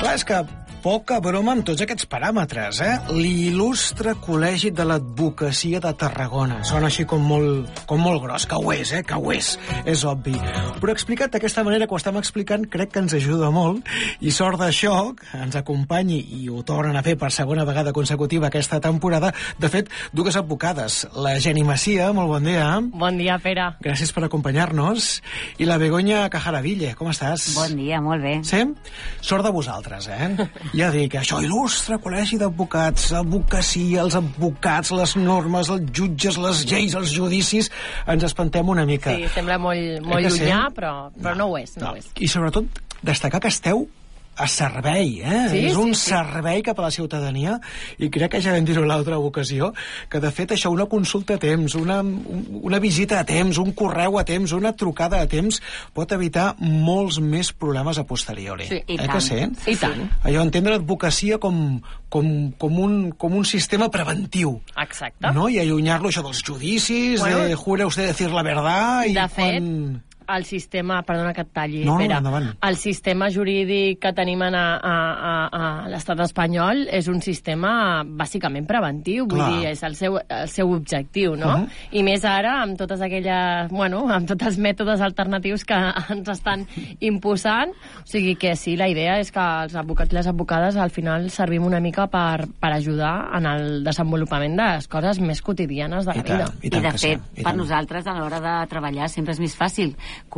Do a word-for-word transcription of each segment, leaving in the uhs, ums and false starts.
Clar, és que poca broma amb tots aquests paràmetres, eh? L'il·lustre Col·legi de l'Advocacia de Tarragona. Sona així com molt, com molt gros, que ho és, eh? Que ho és, és obvi. Però explicat d'aquesta manera que ho estem explicant, crec que ens ajuda molt, i sort d'això, que ens acompanyi, i ho tornen a fer per segona vegada consecutiva aquesta temporada, de fet, dues advocades. La Geni Macia, molt bon dia. Bon dia, Pere. Gràcies per acompanyar-nos. I la Begoña Cajaraville, com estàs? Bon dia, molt bé. Sí? Sort de vosaltres, eh? Ja dic, això il·lustre Col·legi d'Advocats, advocacia, els advocats, les normes, els jutges, les lleis, els judicis, ens espantem una mica. Sí, sembla molt, molt eh llunyà, sí? però, però no. no ho és, no, no ho és. I sobretot, destacar que esteu a servei, eh? Sí, és un sí, sí. servei cap a la ciutadania, i crec que ja vam dir-ho l'altra ocasió, que de fet això, una consulta a temps, una, una visita a temps, un correu a temps, una trucada a temps, pot evitar molts més problemes a posteriori. Sí, i eh tant. Que sí? I tant. Allò, entendre l'advocacia com, com, com, un, com un sistema preventiu. Exacte. No? I allunyar-lo això dels judicis, Bueno, de jure usted decir la verdad, i de fet, quan... el sistema, perdona que et talli, No, no, Pere, endavant. el sistema jurídic que tenim a, a, a, a l'estat espanyol és un sistema bàsicament preventiu, vull Clar. dir, és el seu, el seu objectiu, no? Uh-huh. I més ara amb totes aquelles, bueno, amb tots els mètodes alternatius que ens estan imposant, o sigui que sí, la idea és que els advocats i les advocades al final servim una mica per, per ajudar en el desenvolupament de les coses més quotidianes de la I tant, vida. i I, tant de que fet, sí, i per tant. nosaltres, a l'hora de treballar, sempre és més fàcil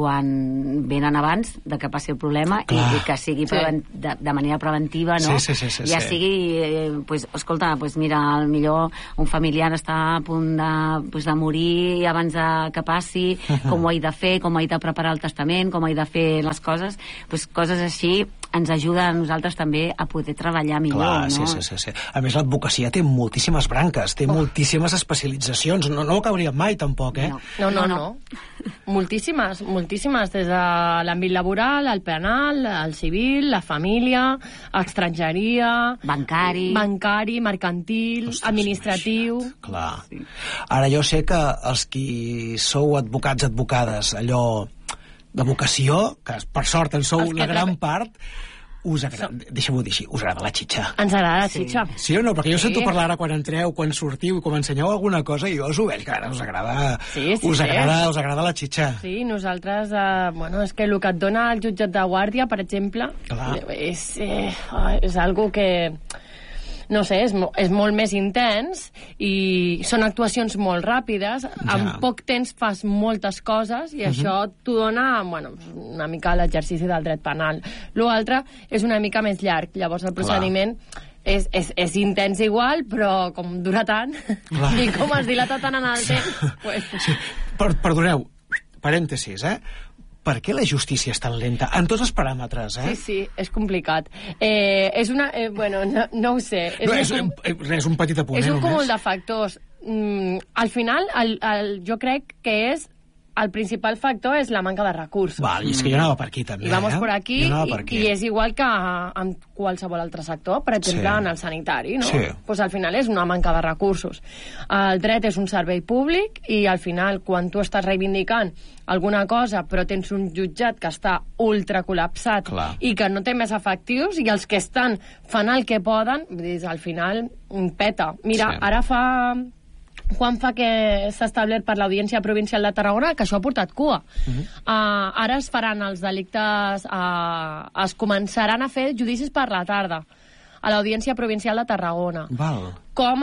quan venen abans de que passi el problema i, Clar. i que sigui Sí. preven, de, de manera preventiva, no? Sí, sí, sí, sí, ja sí. sigui, eh, pues, escolta, pues mira, al millor un familiar està a punt de, pues, de morir abans de que passi, com ho he de fer, com he de preparar el testament, com he de fer les coses, pues, coses així ens ajuda a nosaltres també a poder treballar millor, Clar, no? sí, sí, sí, sí. A més, l'advocacia té moltíssimes branques, té oh. moltíssimes especialitzacions. No, no ho acabríem mai, tampoc, eh? No. No, no, no. Moltíssimes, moltíssimes, des de l'àmbit laboral, el penal, el civil, la família, estrangeria... Bancari. Bancari, mercantil, Ostres, administratiu... imagina't. Clar. Sí. Ara, jo sé que els qui sou advocats, advocades, allò de vocació, que per sort en sou Els que la gran tre- part, us agrada, deixa-m'ho dir així, us agrada la xitxa. Ens agrada la Sí. xitxa. Sí o no? Perquè jo Sí. sento parlar ara quan entreu, quan sortiu i quan m'ensenyeu alguna cosa, i jo us ho veig, que ara us agrada, Sí, sí, us sí. agrada, us agrada la xitxa. Sí, nosaltres, eh, bueno, és que el que et dona el jutjat de guàrdia, per exemple, Clar. és, eh, és algo que, no sé, és, mo- és molt més intens i són actuacions molt ràpides, Ja. en poc temps fas moltes coses i això t'ho dona, bueno, una mica l'exercici del dret penal. L'altre és una mica més llarg, llavors el procediment és, és, és intens igual, però com dura tant Clar. i com es dilata tant en el temps, pues, Sí. Per, perdoneu, parèntesis, eh? Per què la justícia és tan lenta? En tots els paràmetres, eh? sí, sí, és complicat. Eh, és una... Eh, bueno, no, no ho sé. No, una és, com- eh, res, un petit apunt, és eh, un cúmul només. de factors. Mm, al final, el, el, jo crec que és el principal factor és la manca de recursos. Val, i és que jo anava per aquí, també. I vamos eh? por aquí, Jo anava i, per aquí. i és igual que en qualsevol altre sector, per exemple, Sí. en el sanitari, no? Sí. Pues al final és una manca de recursos. El dret és un servei públic i al final, quan tu estàs reivindicant alguna cosa, però tens un jutjat que està ultra col·lapsat Clar. i que no té més efectius, i els que estan fan el que poden, vull dir, al final mm, peta. Mira, Sí. ara fa... quan fa que s'ha establert per l'Audiència Provincial de Tarragona que això ha portat cua. Uh -huh. uh, ara es faran els delictes... Uh, es començaran a fer judicis per la tarda a l'Audiència Provincial de Tarragona. Val. Com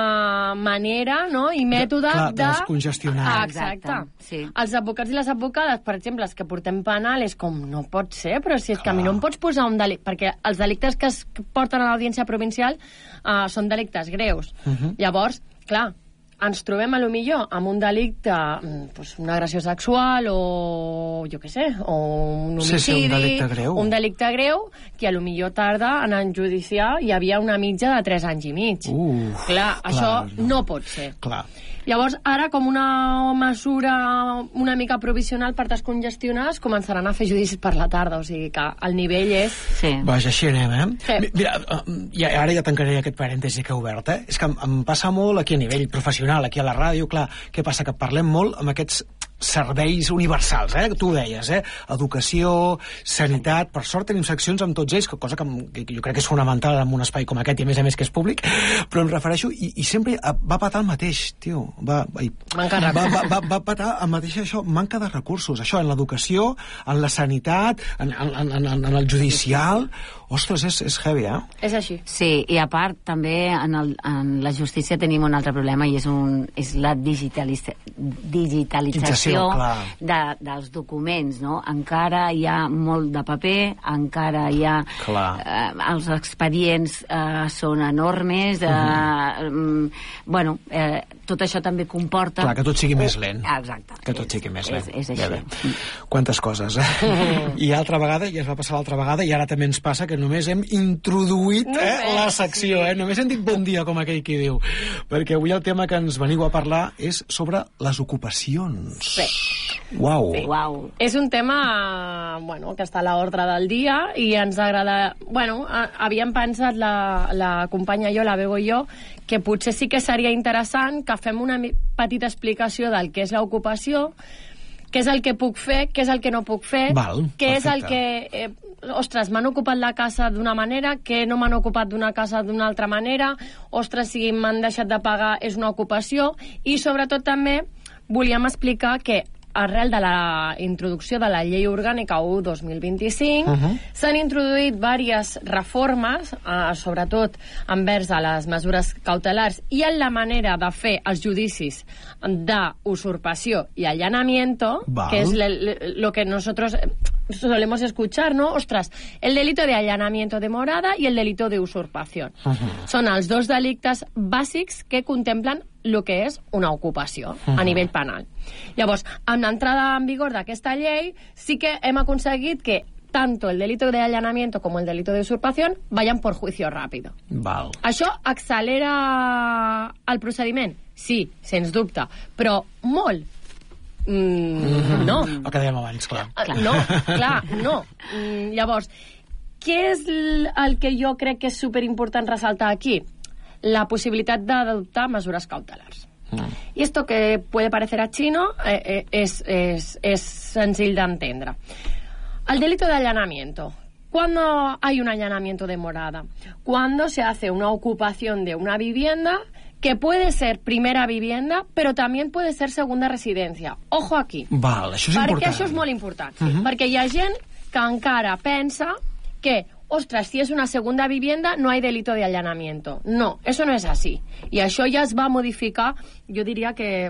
a uh, manera, no?, i mètode De- clar, de de... descongestionar. Ah, exacte. Exacte, sí. Els advocats i les advocades, per exemple, els que portem penal, és com, no pot ser, però si és que a mi no em pots posar un delicte... Perquè els delictes que es porten a l'Audiència Provincial uh, són delictes greus. Uh -huh. Llavors, clar, ens trobem a lo millor amb un delicte, pues, una agressió sexual o jo què sé, o un homicidi, Sí, sí, un delicte greu. un delicte greu que a lo millor tarda en enjudiciar, hi havia una mitja de tres anys i mig. Uf, clar, clar, això no. no pot ser. Clar. Llavors, ara, com una mesura una mica provisional per descongestionar, es començaran a fer judicis per la tarda, o sigui que el nivell és... Sí. Vaja, així anem, eh? Sí. Mi- Mira, eh, ja, ara ja tancaré aquest parèntesi que he obert, eh? És que em, em passa molt aquí a nivell professional, aquí a la ràdio, clar, què passa? Que parlem molt amb aquests serveis universals, eh? Tu ho deies, eh? Educació, sanitat... Per sort tenim seccions amb tots ells, cosa que, que jo crec que és fonamental en un espai com aquest, i a més a més que és públic, però em refereixo... I, i sempre va patar el mateix, tio. Va, va, manca de va, va, va, va patar el mateix, això, manca de recursos. Això, en l'educació, en la sanitat, en, en, en, en el judicial... Ostres, és, és heavy, eh? És així. Sí, i a part, també, en, el, en la justícia tenim un altre problema, i és, un, és la digitalitza, digitalització de, dels documents, no? Encara hi ha molt de paper, encara hi ha... Eh, els expedients eh, són enormes, eh, uh -huh. eh, bueno, eh, tot això també comporta... Clar, que tot sigui més lent. Exacte. Que tot sigui més lent. És, és així. Bé, bé. Quantes coses, eh? I altra vegada, ja es va passar l'altra vegada, i ara també ens passa que només hem introduït eh, la secció, eh? Només hem dit bon dia, com aquell qui diu. Perquè avui el tema que ens veniu a parlar és sobre les ocupacions. Sí. Uau. Sí. Uau. És un tema, bueno, que està a l'ordre del dia i ens agrada... Bueno, havíem pensat, la, la companya i jo, la Bego i jo, que potser sí que seria interessant que fem una petita explicació del que és l'ocupació, què és el que puc fer, què és el que no puc fer, Val, què perfecte. és el que... Eh, ostres, m'han ocupat la casa d'una manera, que no m'han ocupat d'una casa d'una altra manera, ostres, si m'han deixat de pagar és una ocupació, i sobretot també volíem explicar que arrel de la introducció de la Llei Orgànica u dos mil vint-i-cinc, uh -huh. s'han introduït diverses reformes, eh, sobretot envers a les mesures cautelars i en la manera de fer els judicis d'usurpació i allanamiento, Val. que és lo que nosotros solemos escuchar, ¿no? Ostras, el delito de allanamiento de morada y el delito de usurpación. Uh-huh. Són els dos delictes bàsics que contemplen el que és una ocupació uh-huh. a nivell penal. Llavors, amb l'entrada en vigor d'aquesta llei, sí que hem aconseguit que tanto el delito de allanamiento como el delito de usurpación vayan por juicio rápido. Val. Això accelera el procediment? Sí, sens dubte, però molt. Mm, no. El que dèiem abans, clar. No, clar, no. Mm, llavors, què és el que jo crec que és superimportant ressaltar aquí? La possibilitat d'adoptar mesures cautelars. Mm. Y esto que puede parecer a chino eh, eh, es, es, es sencillo de entender. El delito de allanamiento. ¿Cuándo hay un allanamiento de morada? Cuando se hace una ocupación de una vivienda que puede ser primera vivienda, pero también puede ser segunda residencia. Ojo aquí. Val, això és perquè important. això és molt important. Uh-huh. Perquè hi ha gent que encara pensa que, ostras, si es una segunda vivienda no hay delito de allanamiento. No, eso no es así. I això ja es va modificar, jo diria que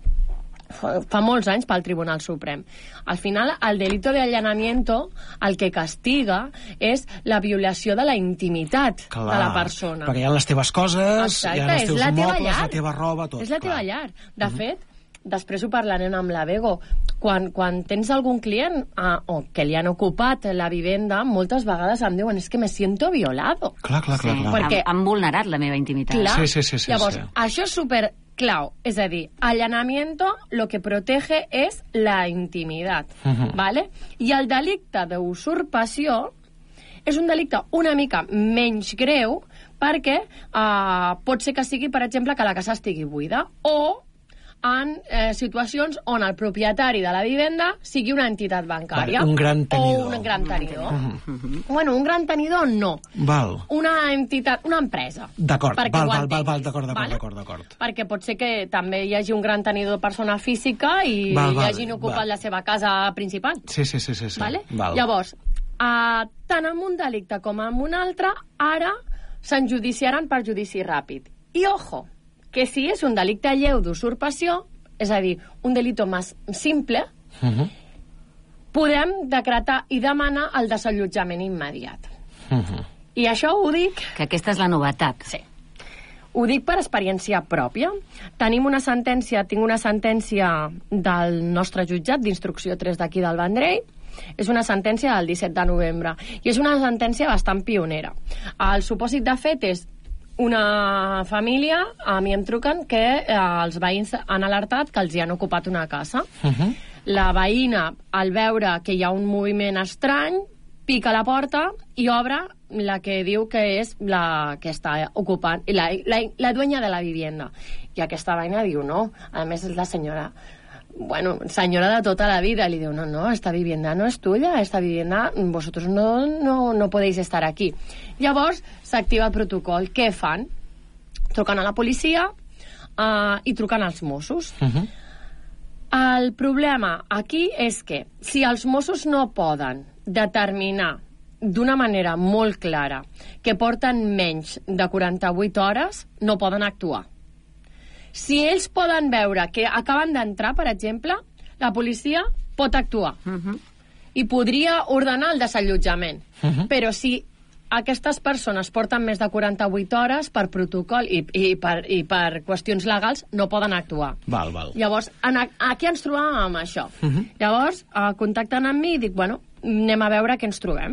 fa molts anys pel Tribunal Suprem. Al final, el delito de allanamiento el que castiga és la violació de la intimitat clar, de la persona. Perquè hi ha les teves coses, exacte, hi ha els teus mobles, llar. la teva roba, tot. És la teva clar. llar. De uh-huh. fet, després ho parlarem amb la Bego, quan, quan tens algun client ah, o que li han ocupat la vivenda, moltes vegades em diuen, és es que me siento violado. Clar, clar, clar. Sí, clar. Perquè han, han vulnerat la meva intimitat. Clar, sí, sí, sí, sí, llavors, sí. això és super clau, és a dir, allanamiento lo que protege és la intimitat, uh-huh. ¿vale? I el delicte d'usurpació és un delicte una mica menys greu perquè eh, pot ser que sigui, per exemple, que la casa estigui buida o en eh, situacions on el propietari de la vivenda sigui una entitat bancària. Vale, un gran tenidor. O un gran tenidor. Uh -huh. Bueno, un gran tenidor no. Val. Una entitat, una empresa. D'acord, val, val, val, val, val, d'acord, d'acord, vale? d'acord, d'acord. Perquè pot ser que també hi hagi un gran tenidor de persona física i val, val, hi hagin ocupat val. la seva casa principal. Sí, sí, sí, sí, sí. Vale? Val. Llavors, uh, tant en un delicte com en un altre, ara s'enjudiciaran per judici ràpid. I ojo, que si és un delicte lleu d'usurpació, és a dir, un delito més simple, uh-huh. podem decretar i demanar el desallotjament immediat. Uh-huh. I això ho dic... Que aquesta és la novetat. Sí. Ho dic per experiència pròpia. Tenim una sentència, tinc una sentència del nostre jutjat d'instrucció tres d'aquí del Vendrell. És una sentència del disset de novembre. I és una sentència bastant pionera. El supòsit de fet és una família, a mi em truquen que eh, els veïns han alertat que els hi han ocupat una casa. Uh-huh. La veïna, al veure que hi ha un moviment estrany, pica la porta i obre la que diu que és la que està ocupant, la, la, la dueña de la vivienda. I aquesta veïna diu no. A més, la senyora bueno, senyora de tota la vida, li diu, no, no, esta vivienda no es tuya, esta vivienda, vosotros no, no, no podéis estar aquí. Llavors, s'activa el protocol. Què fan? Truquen a la policia uh, i truquen als Mossos. Uh-huh. El problema aquí és que si els Mossos no poden determinar d'una manera molt clara que porten menys de quaranta-vuit hores, no poden actuar. Si ells poden veure que acaben d'entrar, per exemple, la policia pot actuar. Uh-huh. I podria ordenar el desallotjament. Uh-huh. Però si aquestes persones porten més de quaranta-vuit hores, per protocol i, i, per, i per qüestions legals, no poden actuar. Val, val. Llavors, en, aquí ens trobàvem amb això. Uh-huh. Llavors, eh, contacten amb mi i dic, bueno, anem a veure què ens trobem.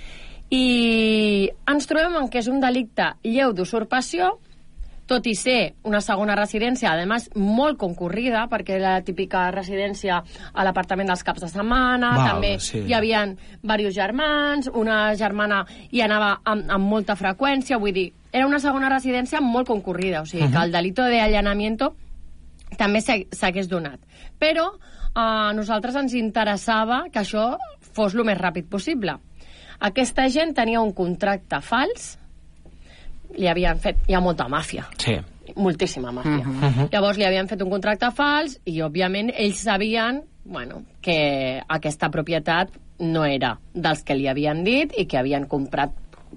I ens trobem en que és un delicte lleu d'usurpació, tot i ser una segona residència, a més, molt concurrida, perquè la típica residència a l'apartament dels caps de setmana, Val, també sí. hi havia diversos germans, una germana hi anava amb, amb molta freqüència, vull dir, era una segona residència molt concurrida, o sigui, uh-huh. que el delito de allanamiento també s'hagués donat. Però a nosaltres ens interessava que això fos el més ràpid possible. Aquesta gent tenia un contracte fals, li havien fet... Hi ha molta màfia. Sí. Moltíssima màfia. Uh-huh. Uh-huh. Llavors li havien fet un contracte fals i, òbviament, ells sabien, bueno, que aquesta propietat no era dels que li havien dit i que havien comprat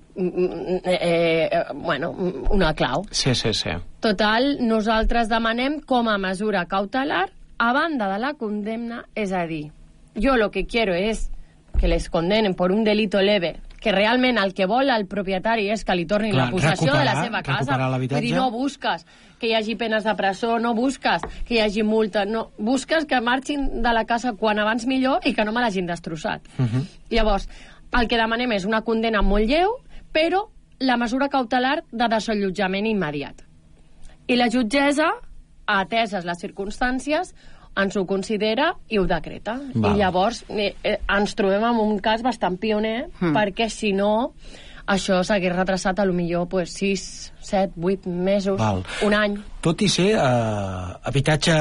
eh, eh, bueno, una clau. Sí, sí, sí. Total, nosaltres demanem com a mesura cautelar a banda de la condemna, és a dir, jo lo que quiero es que les condenen por un delito leve, que realment el que vol el propietari és que li tornin Clar, la possessió de la seva casa. Vull dir, no busques que hi hagi penes de presó, no busques que hi hagi multa, no, busques que marxin de la casa quan abans millor i que no me l'hagin destrossat. Uh-huh. Llavors, el que demanem és una condena molt lleu, però la mesura cautelar de desallotjament immediat. I la jutgessa, ateses les circumstàncies, ens ho considera i ho decreta. Val. I llavors eh, eh, ens trobem en un cas bastant pioner, mm. perquè si no això s'hagués retrasat a lo millor pues, sis, set, vuit mesos, Val. un any. Tot i ser eh, habitatge...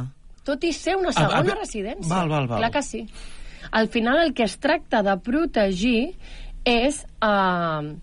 Tot i ser una segona a, a... residència. Val, val, val. Clar que sí. Al final el que es tracta de protegir és eh,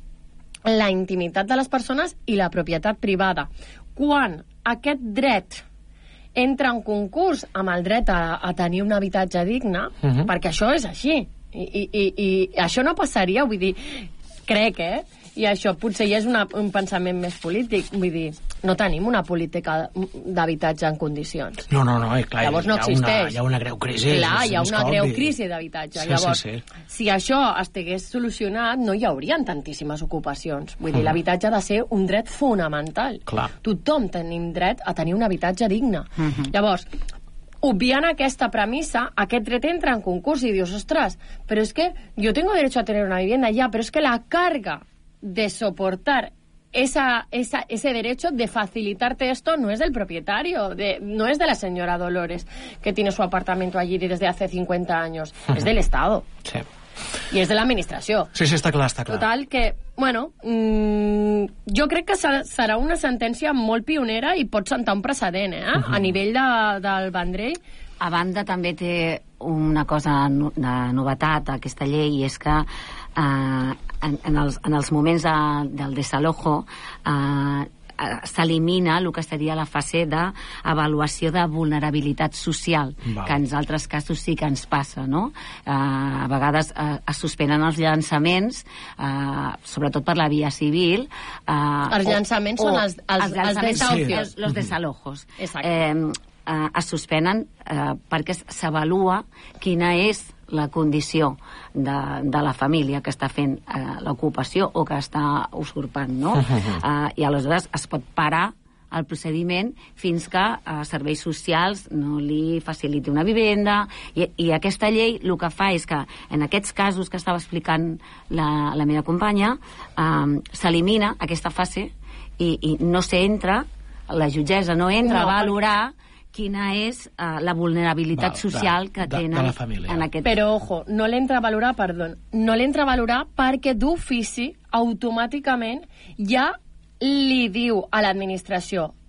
la intimitat de les persones i la propietat privada. Quan aquest dret entra en concurs amb el dret a, a tenir un habitatge digne, uh-huh. perquè això és així. I, i, i, I això no passaria, vull dir, crec, eh? I això potser ja és una, un pensament més polític. Vull dir, no tenim una política d'habitatge en condicions. No, no, no, clar, llavors no hi, ha existeix. una, hi ha una greu crisi. Clar, hi ha una greu crisi d'habitatge. Sí, llavors, sí, sí. si això estigués solucionat, no hi haurien tantíssimes ocupacions. Vull dir, uh-huh. l'habitatge ha de ser un dret fonamental. Clar. Tothom tenim dret a tenir un habitatge digne. Uh-huh. Llavors, obviant aquesta premissa, aquest dret entra en concurs i dius, ostres, però és que jo tengo derecho a tener una vivienda, ya, pero es que la carga de soportar esa, esa, ese derecho de facilitarte esto no es del propietario, de, no es de la señora Dolores, que tiene su apartamento allí desde hace cincuenta años, uh-huh. es del Estado. Sí. I és de l'administració. Sí, sí, està clar, està clar. Total, que, bueno, mmm, jo crec que serà una sentència molt pionera i pot sentar un precedent, eh? Uh-huh. A nivell de, del Vendrell. A banda, també té una cosa no, de novetat, aquesta llei, i és que eh, en, en, els, en els moments de, del desalojo eh, s'elimina el que seria la fase d'avaluació de vulnerabilitat social, Val. que en altres casos sí que ens passa, no? Eh, a vegades eh, es suspenen els llançaments, eh, sobretot per la via civil. Eh, els llançaments o, són els, els, els, els desahucios. Sí. Els desalojos. Exacte. Eh, eh, es suspenen eh, perquè s'avalua quina és la condició de, de la família que està fent eh, l'ocupació o que està usurpant, no? Eh, I aleshores es pot parar el procediment fins que eh, serveis socials no li faciliti una vivenda, i, i aquesta llei el que fa és que en aquests casos que estava explicant la, la meva companya eh, s'elimina aquesta fase i, i no s'entra, la jutgessa no entra no, a valorar quina és uh, la vulnerabilitat Val, social de, que tenen de, de la família. En aquest... Però, ojo, no l'entra a valorar, perdó, no l'entra a valorar perquè d'ofici, automàticament, ja li diu a l'administració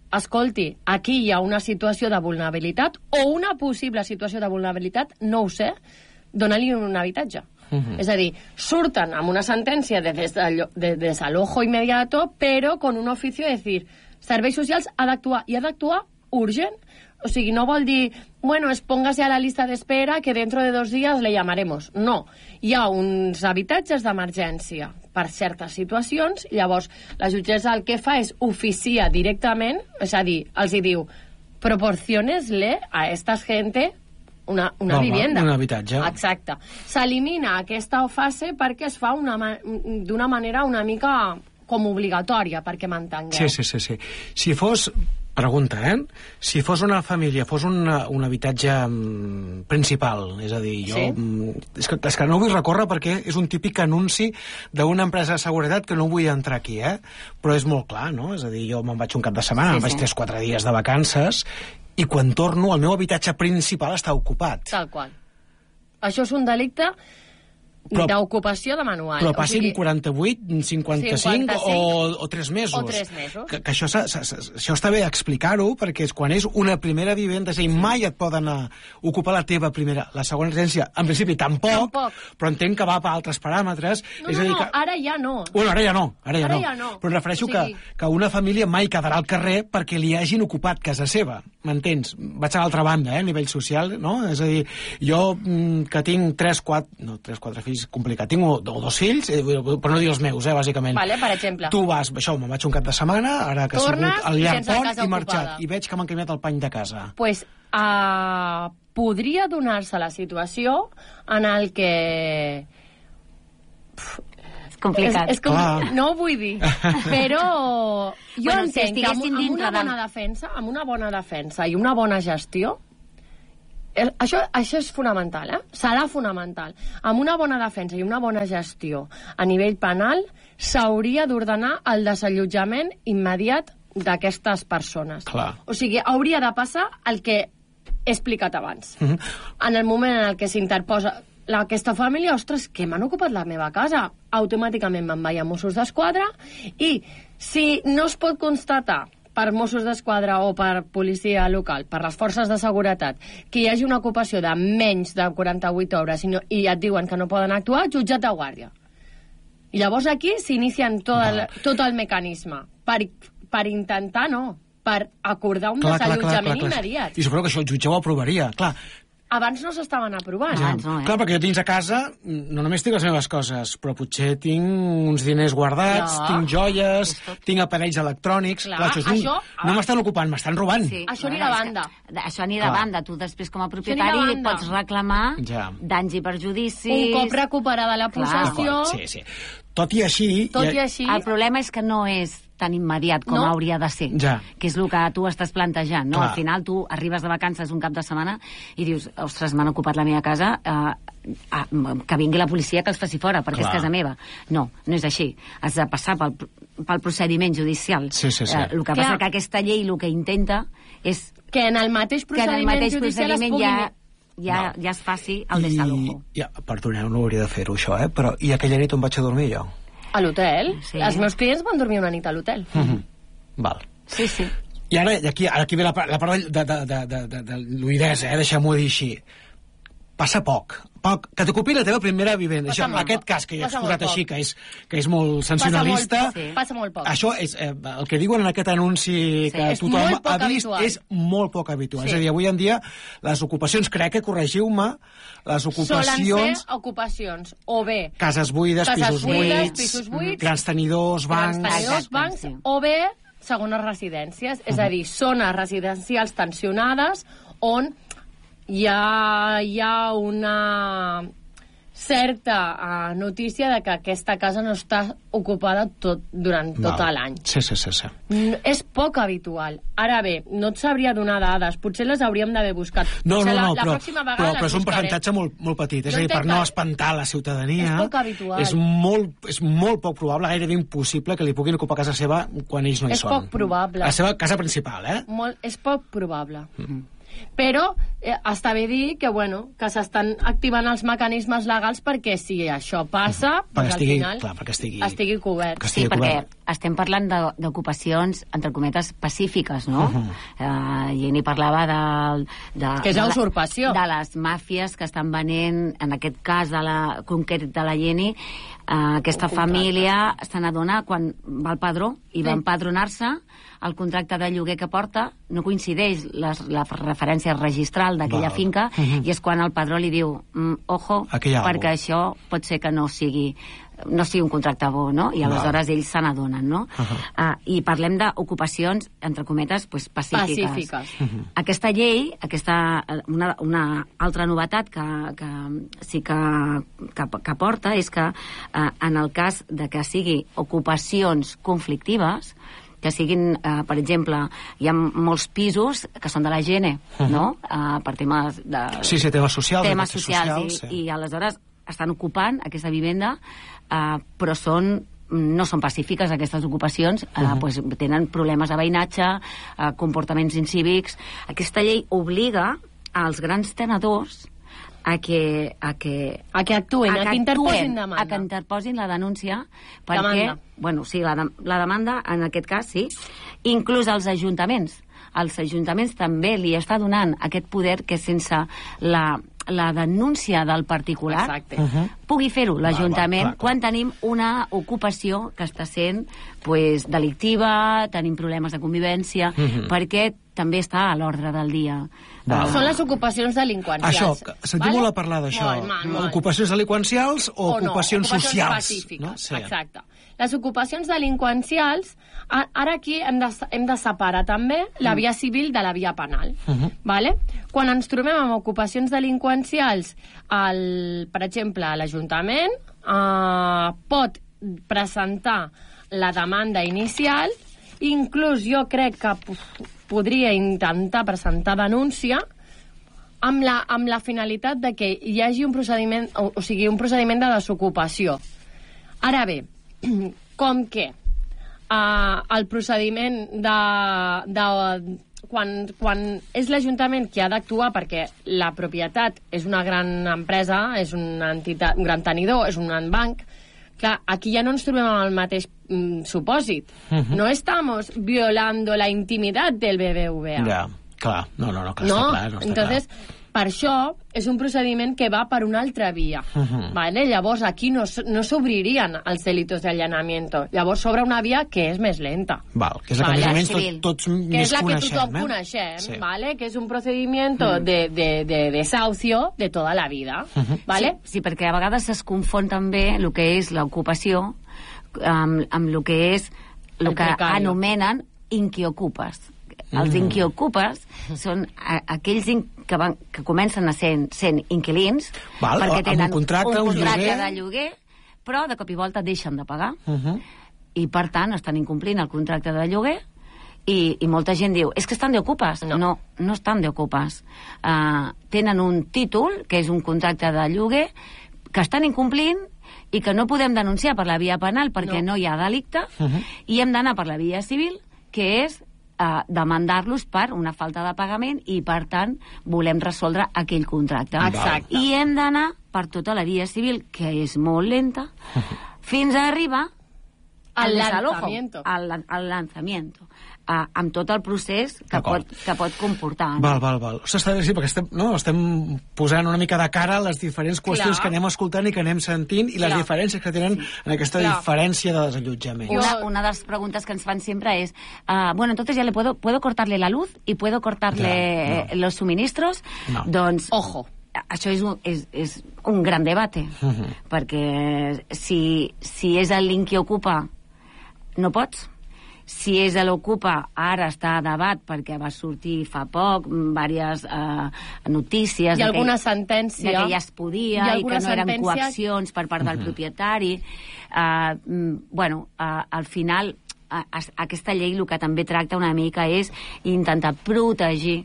escolti, aquí hi ha una situació de vulnerabilitat o una possible situació de vulnerabilitat, no ho sé, dona-li un habitatge. Uh-huh. És a dir, surten amb una sentència de, des de, de desalojo inmediato, però con un oficio de dir, serveis socials ha d'actuar, i ha d'actuar urgent. O sigui, no vol dir, bueno, es póngase a la lista de espera que dentro de dos días le llamaremos. No. Hi ha uns habitatges d'emergència per certes situacions, llavors la jutgessa el que fa és oficia directament, és a dir, els hi diu, proporciones-le a esta gente una, una Home, vivienda. Un habitatge. Exacte. S'elimina aquesta fase perquè es fa d'una manera una mica com obligatòria, perquè m'entengueu. Sí, sí, sí, sí. Si fos... Pregunta, eh? Si fos una família, fos un, un habitatge mm, principal, és a dir, jo... Sí? Mm, és, que, és que no vull recórrer perquè és un típic anunci d'una empresa de seguretat que no vull entrar aquí, eh? Però és molt clar, no? És a dir, jo me'n vaig un cap de setmana, Sí, me'n vaig sí. tres o quatre dies de vacances, i quan torno, el meu habitatge principal està ocupat. Tal qual. Això és un delicte Però- d'ocupació de manual. Però O passin sigui, quaranta-vuit, cinquanta-cinc, cinquanta-cinc o, o tres mesos. o tres mesos. Que, que això, s'ha- s'ha- s'ha- això està bé explicar-ho, perquè és quan és una primera vivenda, és a dir, mai et poden uh, ocupar la teva primera, la segona residència, en principi tampoc, Tampoc. però entenc que va per altres paràmetres. No, és no, a dir no, que... ara ja no. Bueno, ara ja no, ara ja, Ara no. ja no. Però em refereixo O sigui- que, que una família mai quedarà al carrer perquè li hagin ocupat casa seva, m'entens? Vaig a l'altra banda, eh, a nivell social, no? És a dir, jo mm, que tinc tres, quatre, no, tres, quatre fills, complicat, tinc o, o dos fills, eh, però no dir els meus, eh, bàsicament. Vale, per exemple. Tu vas, això, me'n vaig un cap de setmana, ara que Tornes ha sigut al i llarg sense pont, casa i marxat, ocupada. i veig que m'han canviat el pany de casa. Pues, uh, podria donar-se la situació en el que... És complicat. És, és com... Clar. No ho vull dir, però jo Bueno, si entenc que amb, estiguessin amb dintre una de- bona defensa, amb una bona defensa i una bona gestió, eh, això, això és fonamental, eh? Serà fonamental. Amb una bona defensa i una bona gestió a nivell penal s'hauria d'ordenar el desallotjament immediat d'aquestes persones. Clar. O sigui, hauria de passar el que he explicat abans. Mhm. En el moment en el que s'interposa la, aquesta família, ostres, que m'han ocupat la meva casa, automàticament me'n vaig a Mossos d'Esquadra, i si no es pot constatar per Mossos d'Esquadra o per policia local, per les forces de seguretat, que hi hagi una ocupació de menys de quaranta-vuit hores i, no, i et diuen que no poden actuar, jutjat de guàrdia. I llavors aquí s'inicien tot, el, tot el mecanisme per, per intentar, no, per acordar un desallotjament immediat. I suposo que això el jutge ho aprovaria, clar. Abans no s'estaven aprovant. Ja. Abans no, eh? Clar, perquè jo dins a casa no només tinc les meves coses, però potser tinc uns diners guardats, Clar. tinc joies, tinc aparells electrònics... Clar, Clar, això és un... això- No m'estan ocupant, m'estan robant. Sí, Això anirà clar, a és banda. que- Això anirà a Clar. banda. Tu després, com a anirà a propietari, banda. pots reclamar Ja. danys i perjudicis... Un cop recuperada la Clar. possessió... Sí, sí. Tot i així... Tot hi i ha- així... El problema és que no és tan immediat com No. hauria de ser, Ja. que és el que tu estàs plantejant, no? Clar. Al final tu arribes de vacances un cap de setmana i dius, ostres, m'han ocupat la meva casa, eh, ah, que vingui la policia que els faci fora, perquè Clar. és casa meva. No, no és així. Has de passar pel, pel procediment judicial. Sí, sí, sí. Eh, el que Clar. passa que aquesta llei el que intenta és Que en el mateix que en el procediment mateix judicial es procediment pugui... ja, ja, No. ja es faci el desalojo. I, ja, perdoneu, no hauria de fer-ho, això, eh? Però i aquella nit on vaig a dormir jo? A l'hotel. Sí. Els meus clients van dormir una nit a l'hotel. Mm -hmm. Val. Sí, sí. I ara, i aquí, ara aquí ve la, part- la part de, de, de, de, de, de, de l'oïdesa, eh? Deixem-ho dir així. Passa poc. poc. Que t'ocupi la teva primera vivenda. Passa Això, molt aquest poc. cas que he Passa exposat molt així, poc. que és, que és molt sensacionalista... Passa molt poc. Sí. Passa molt poc. Això és, eh, el que diuen en aquest anunci que és tothom molt poc ha vist habitual. és molt poc habitual. Sí. És a dir, avui en dia les ocupacions, crec que, corregiu-me, les Solen ocupacions... ser ocupacions o bé Cases buides, cases pisos buides, buits, pisos buits, grans tenidors, bancs... grans tenidors, Exacte, bancs, sí. o bé segones residències, és a dir, zones residencials tensionades on hi ha, hi ha una certa uh, notícia de que aquesta casa no està ocupada tot, durant tot Val. l'any. Sí, sí, sí, sí. Mm, És poc habitual. Ara bé, no et sabria donar dades, potser les hauríem d'haver buscat. No, Potser no, la, no, la però, pròxima vegada però, les però és un buscaré. percentatge molt, molt petit. És Jo a dir, per entenc no que espantar la ciutadania... és poc habitual. És molt, és molt poc probable, gairebé impossible, que li puguin ocupar casa seva quan ells no hi És són. poc probable. La seva casa principal, eh? Molt, és poc probable. Mm. Però eh, està bé dir que, bueno, que s'estan activant els mecanismes legals perquè si això passa, perquè doncs estigui, al final clar, perquè estigui, estigui cobert. que estigui Sí, perquè cobert. estem parlant de- d'ocupacions, entre cometes, pacífiques, no? Uh -huh. uh, I ni parlava de... de Que és de la- usurpació. De les màfies que estan venent, en aquest cas de la, concret de la Jenny, uh, aquesta família se n'adona quan va al padró i va Sí. empadronar-se, el contracte de lloguer que porta no coincideix les, la referència registral d'aquella Val. finca, Uh -huh. i és quan el padró li diu mm, ojo, Aquí hi ha perquè algú. això pot ser que no sigui no sigui un contracte bo, no? I aleshores ells se n'adonen, no? Uh -huh. uh, I parlem d'ocupacions, entre cometes, pues, pacífiques. Pacífiques. Uh -huh. Aquesta llei, aquesta, una, una altra novetat que, que sí que, que, que porta és que uh, en el cas de que sigui ocupacions conflictives, que siguin, eh, per exemple, hi ha molts pisos que són de la Gene, uh -huh. no? Eh, per temes de... Sí, sí, temes socials. temes efectes socials, socials, i, sí. i aleshores estan ocupant aquesta vivenda, eh, però són no són pacífiques aquestes ocupacions, eh, uh -huh. pues, tenen problemes de veïnatge, eh, comportaments incívics. Aquesta llei obliga als grans tenedors a que, a que, A que actuen, a, a que, que interposin actuen, demanda. a que interposin la denúncia, perquè, Demanda. bueno, sí, la, de- la demanda, en aquest cas, sí, inclús als ajuntaments. Als ajuntaments també li està donant aquest poder que sense la, la denúncia del particular Exacte. Uh -huh. pugui fer-ho l'Ajuntament clar, clar. quan tenim una ocupació que està sent pues, delictiva, tenim problemes de convivència, Uh -huh. perquè també està a l'ordre del dia. Val. Són les ocupacions delinqüencials. Això, que sentim molt a parlar d'això. Molt, molt, molt. Ocupacions delinqüencials o, O no, ocupacions, socials? pacífiques, No? Sí. exacte. Les ocupacions delinqüencials, a- ara aquí hem de, hem de separar també la via civil de la via penal. Uh -huh. Vale? Quan ens trobem amb ocupacions delinqüencials, el, per exemple, l'Ajuntament eh, pot presentar la demanda inicial, inclús jo crec que p- podria intentar presentar denúncia amb la, amb la finalitat de que hi hagi un procediment, o, o sigui, un procediment de desocupació. Ara bé, com que uh, el procediment de, de quan, quan és l'Ajuntament qui ha d'actuar perquè la propietat és una gran empresa, és una entitat, un gran tenidor, és un gran banc, clar, aquí ja no ens trobem amb el mateix mm, supòsit. Mhm. No estamos violando la intimitat del B B V A. Ja, clar. No, no, no, clar, No, està clar. No està entonces, clar. per això és un procediment que va per una altra via. Mhm. Vale? Llavors, aquí no, s- no s'obririen els delitos de allanamiento. Llavors, s'obre una via que és més lenta. Val, que és la que Vale, més o menys tot, civil. tots Que més és la que coneixem. tothom eh? coneixem, Sí. ¿vale? Que és un procedimiento de, de, de desahucio de toda la vida. Mhm. ¿Vale? Sí, sí, perquè a vegades es confon també el que és l'ocupació amb, amb el que és el El que precari. anomenen inquiocupes. Els Mm. inquiocupes són a, aquells in, que, van, que comencen a ser sent inquilins Val, perquè amb tenen un contracte, un un contracte lloguer. de lloguer, però de cop i volta deixen de pagar Uh -huh. i per tant estan incomplint el contracte de lloguer i, i molta gent diu, és que estan d'ocupes. No. no, no estan d'ocupes. Uh, tenen un títol, que és un contracte de lloguer, que estan incomplint i que no podem denunciar per la via penal perquè no, No. hi ha delicte, Uh -huh. i hem d'anar per la via civil, que és uh, demandar-los per una falta de pagament i, per tant, volem resoldre aquell contracte. Exacte. I hem d'anar per tota la via civil, que és molt lenta, fins a arribar Al desalojo, lanzamiento. al, al lanzamiento, uh, amb tot el procés que D'acord. pot, que pot comportar. No? Val, val, val. Ostres, està bé, sí, perquè estem, no, estem posant una mica de cara a les diferents qüestions Clar. que anem escoltant i que anem sentint i les Clar. diferències que tenen en aquesta Clar. diferència de desallotjament. Una, una de las preguntas que nos fan siempre es, uh, bueno, entonces ya le puedo, ¿puedo cortarle la luz y puedo cortarle No, no. los suministros? No. Doncs, Ojo. això és un, és, és un gran debate, Mhm. perquè si, si és l'inquiocupa no pots. Si és l'ocupa, ara està a debat perquè va sortir fa poc diverses eh, notícies Hi ha de que- alguna sentència. de que ja es podia Hi ha i que alguna no eren sentència- coaccions per part del propietari. Uh, mm, bueno, uh, al final uh, aquesta llei el que també tracta una mica és intentar protegir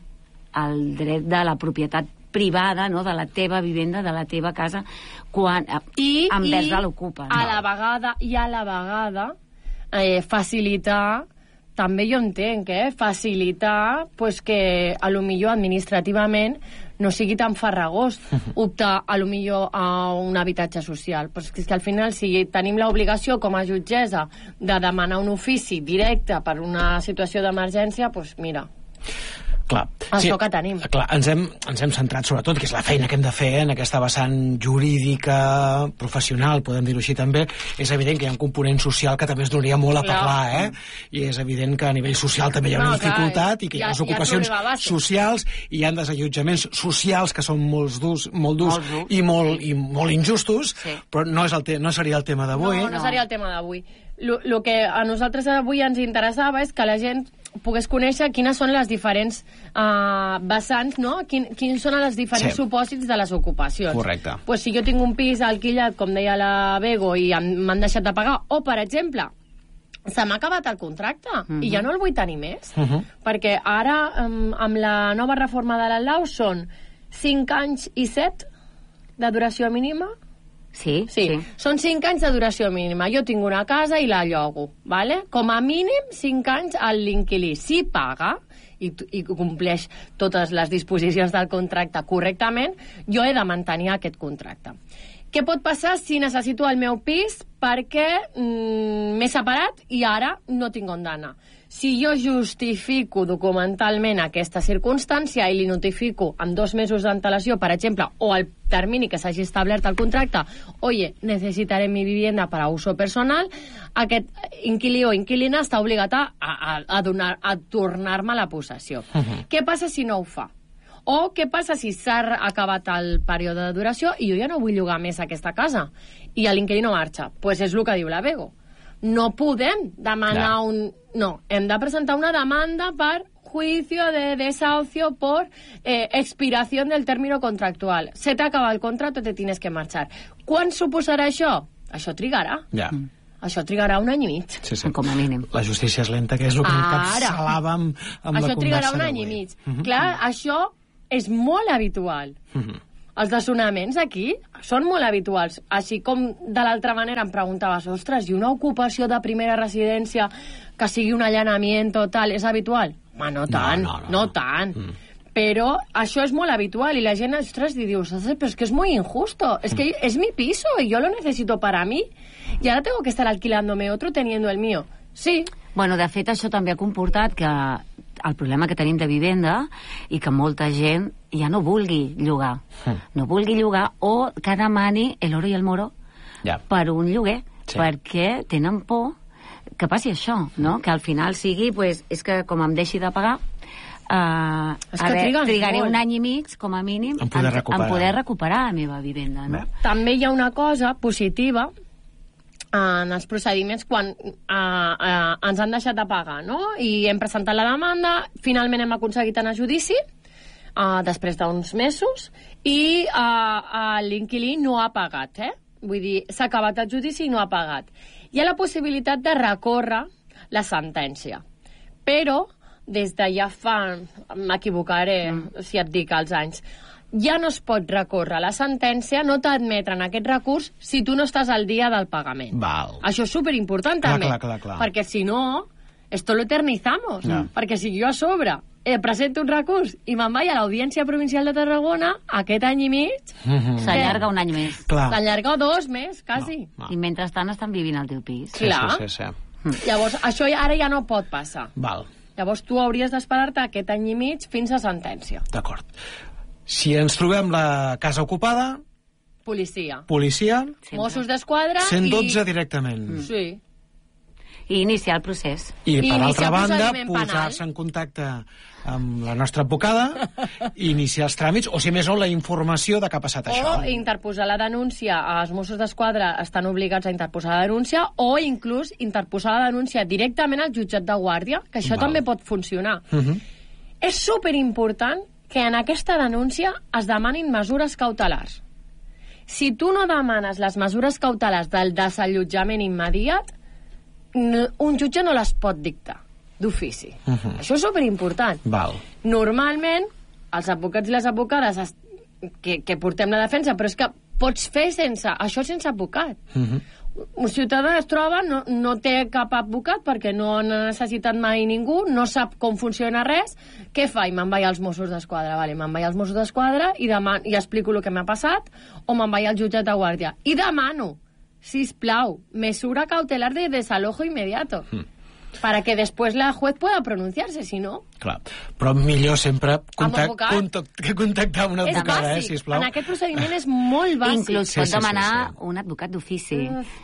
el dret de la propietat privada, no?, de la teva vivenda, de la teva casa, quan, uh, I, envers i a l'ocupa. a la vegada, i a la vegada eh, facilitar també jo entenc, eh? Facilitar pues, que a lo millor administrativament no sigui tan farragós optar a lo millor a un habitatge social. Però és que al final, si tenim l'obligació com a jutgessa de demanar un ofici directe per una situació d'emergència, doncs mira... Clar. Això que tenim. Clar, ens hem, ens hem centrat sobretot, que és la feina que hem de fer en aquesta vessant jurídica, professional, podem dir-ho així també. És evident que hi ha un component social que també es donaria molt a clar. parlar, eh? I és evident que a nivell social també hi ha una no, dificultat clar, i que hi ha ja, les ocupacions ja socials i hi ha desallotjaments socials que són molt durs, molt durs molt dur. i, molt, i molt injustos, sí. però no, és el te no seria el tema d'avui. No, no seria el tema d'avui. El que a nosaltres avui ens interessava és que la gent pogués conèixer quines són les diferents uh, vessants, no? Quin, quins són els diferents sí. supòsits de les ocupacions. Correcte. Pues si jo tinc un pis alquilat, com deia la Bego, i m'han deixat de pagar, o, per exemple, se m'ha acabat el contracte uh -huh. i ja no el vull tenir més, uh -huh. perquè ara, um, amb la nova reforma de la Lau, són cinc anys i set de duració mínima. Sí, sí, sí. Són cinc anys de duració mínima. Jo tinc una casa i la llogo, ¿vale? Com a mínim cinc anys l'inquilí. Si paga i, i compleix totes les disposicions del contracte correctament, jo he de mantenir aquest contracte. Què pot passar si necessito el meu pis perquè mm, m'he separat i ara no tinc on d'anar? Si jo justifico documentalment aquesta circumstància i li notifico amb dos mesos d'antelació, per exemple, o el termini que s'hagi establert el contracte, oye, necessitaré mi vivienda para uso personal, aquest inquilí o inquilina està obligat a, a, a, donar, a tornar-me la possessió. Uh-huh. Què passa si no ho fa? O què passa si s'ha acabat el període de duració i jo ja no vull llogar més aquesta casa i l'inquilí no marxa? Doncs pues és el que diu la Bego. No podem demanar Clar. un... No, hem de presentar una demanda per juicio de desahucio por eh, expiración del término contractual. Se t'acaba el contracte, te tienes que marxar. Quan suposarà això? Això trigarà. Ja. Mm. Això trigarà un any i mig. Sí, sí. Com a mínim. La justícia és lenta, que és el que encapçalàvem amb això la conversa trigarà un any i mig. Uh -huh. Clar, això és molt habitual. Uh -huh. Els desnonaments aquí són molt habituals. Així com de l'altra manera em preguntaves, ostres, i una ocupació de primera residència que sigui un allanament total, és habitual? Ma, no tant, no, no, no, no tant. Mm. Però això és molt habitual i la gent, ostres, i dius, però és que és muy injusto, es que es mi piso y yo lo necesito para mí y ahora tengo que estar alquilándome otro teniendo el mío. Sí. Bueno, de fet, això també ha comportat que el problema que tenim de vivenda i que molta gent ja no vulgui llogar. Mm. No vulgui llogar o que demani el oro i el moro yeah. per un lloguer, sí. perquè tenen por que passi això, no? Que al final sigui, pues, és que com em deixi de pagar, uh, és que veure, trigaré molt. un any i mig, com a mínim, en poder, en, en poder recuperar la meva vivenda, no? Bé. També hi ha una cosa positiva en els procediments quan uh, uh, ens han deixat de pagar, no? I hem presentat la demanda, finalment hem aconseguit anar a judici, uh, després d'uns mesos, i uh, uh, l'inquilí no ha pagat, eh? Vull dir, s'ha acabat el judici i no ha pagat. Hi ha la possibilitat de recórrer la sentència, però des de ja fa, m'equivocaré mm. si et dic els anys, ja no es pot recórrer la sentència, no t'admetren aquest recurs si tu no estàs al dia del pagament. Val. Això és superimportant clar, també, clar, clar, clar. perquè si no, esto lo eternizamos, no. perquè si jo a sobre eh, presento un recurs i me'n vaig a l'Audiència Provincial de Tarragona, aquest any i mig... Mm-hmm. S'allarga un any més. S'allarga dos més, quasi. No, no. I mentrestant estan vivint al teu pis. Sí, clar. sí, sí, sí. Mm. Llavors, això ara ja no pot passar. Val. Llavors tu hauries d'esperar-te aquest any i mig fins a sentència. D'acord. Si ens trobem la casa ocupada... Policia. Policia. Sempre. Mossos d'Esquadra cent dotze i... directament. Mm. Sí. I iniciar el procés. I, I per altra banda, penal. posar-se en contacte amb la nostra advocada i iniciar els tràmits, o si més no, la informació de què ha passat o això. O interposar la denúncia. Els Mossos d'Esquadra estan obligats a interposar la denúncia, o inclús interposar la denúncia directament al jutjat de guàrdia, que això Val. també pot funcionar. Uh -huh. És superimportant que en aquesta denúncia es demanin mesures cautelars. Si tu no demanes les mesures cautelars del desallotjament immediat, un jutge no les pot dictar d'ofici. Uh -huh. Això és superimportant. Val. Normalment, els advocats i les advocades es, que, que portem la defensa, però és que pots fer sense això sense advocat. Uh -huh. un ciutadà es troba, no, no té cap advocat perquè no n'ha necessitat mai ningú, no sap com funciona res, què fa? I me'n vaig als Mossos d'Esquadra, vale, me'n vaig als Mossos d'Esquadra i, deman i explico el que m'ha passat, o me'n vaig al jutjat de guàrdia. I demano, sisplau, mesura cautelar de desalojo inmediato. Mm. Para que después la juez pueda pronunciarse, si no... Clar, però millor sempre contact, contact, que contactar amb una advocada, eh, sisplau. En aquest procediment és molt bàsic. Inclús sí, pot sí, demanar sí, sí. un advocat d'ofici.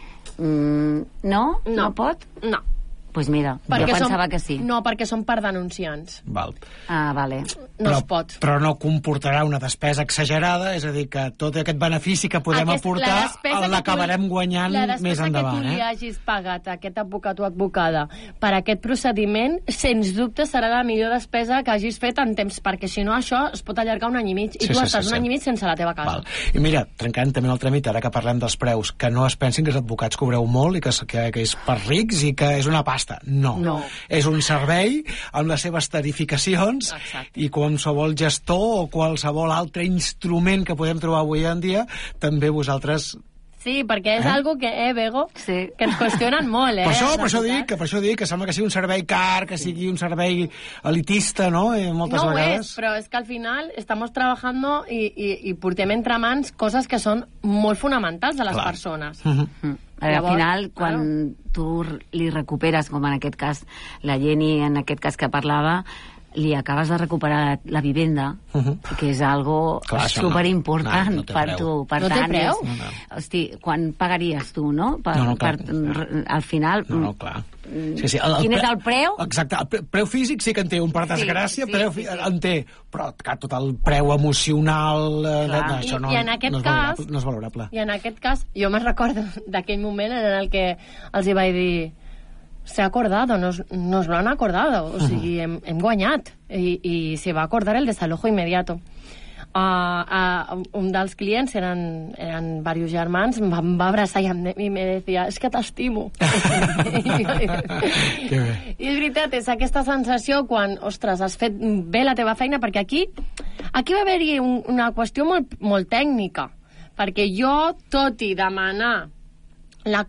Mm, no? No. No pot? No. Doncs pues mira, perquè jo pensava som, que sí. No, perquè són per denunciants. Val. Ah, vale. No però, es pot. Però no comportarà una despesa exagerada, és a dir, que tot aquest benefici que podem Aquest, aportar l'acabarem guanyant més endavant. La despesa que tu li eh? hagis pagat a aquest advocat o advocada per aquest procediment, sens dubte serà la millor despesa que hagis fet en temps, perquè si no això es pot allargar un any i mig, i sí, tu sí, estàs sí, un sí. any i mig sense la teva casa. Val. I mira, trencant també el tràmit, ara que parlem dels preus, que no es pensin que els advocats cobreu molt i que, que, que és per rics i que és una pasta. No. No. És un servei amb les seves tarificacions. Exacte. I qualsevol gestor o qualsevol altre instrument que podem trobar avui en dia, també vosaltres... Sí, perquè és eh? algo que, eh, Bego, sí. que ens qüestionen molt, eh? Per això, per això dic, que per això dic que sembla que sigui un servei car, que sigui un servei elitista, no? I moltes no vegades... No és, però és que al final estamos trabajando i, i, i portem entre mans coses que són molt fonamentals a les Clar. persones. Uh -huh. Mm. Al final, quan claro. tu li recuperes, com en aquest cas la Jenny, en aquest cas que parlava, li acabes de recuperar la vivenda, uh -huh. que és algo Clar, superimportant no, no per preu. tu. Per no tant, té preu? És, no, no. Hosti, quan pagaries tu, no? Per, no, no clar, per, clar. Al final... No, no, clar. Sí, sí, el, el Quin pre... és el preu? Exacte, el pre preu físic sí que en té un, per desgràcia, sí, preu sí, sí. en té, però clar, tot el preu emocional... Eh, no, això no, I, i en aquest no, és cas, no és valorable. I en aquest cas, jo me'n recordo d'aquell moment en el que els hi vaig dir se ha acordado, nos, nos lo han acordado, o sigui, hem, hem guanyat, i, i se va acordar el desalojo inmediato. Uh, uh, un dels clients eren, eren diversos germans, em va, em va abraçar i em, i me deia, és que t'estimo. I és veritat, és aquesta sensació quan, ostres, has fet bé la teva feina, perquè aquí aquí va haver-hi un, una qüestió molt, molt tècnica, perquè jo, tot i demanar la